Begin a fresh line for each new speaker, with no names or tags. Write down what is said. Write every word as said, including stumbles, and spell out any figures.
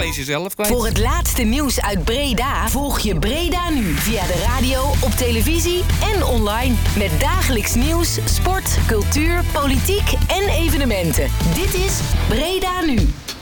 is jezelf kwijt.
Voor het laatste nieuws uit Breda volg je Breda Nu via de radio, op televisie en online. Met dagelijks nieuws, sport, cultuur, politiek en evenementen. Dit is Breda Nu.